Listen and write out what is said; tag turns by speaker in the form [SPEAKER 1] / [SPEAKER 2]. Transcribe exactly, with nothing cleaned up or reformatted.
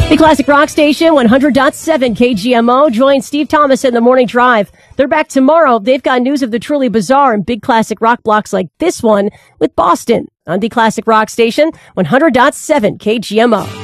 [SPEAKER 1] The Classic Rock Station, one hundred point seven K G M O. Join Steve Thomas in the Morning Drive. They're back tomorrow. They've got news of the truly bizarre and big classic rock blocks like this one with Boston on the Classic Rock Station, one hundred point seven K G M O.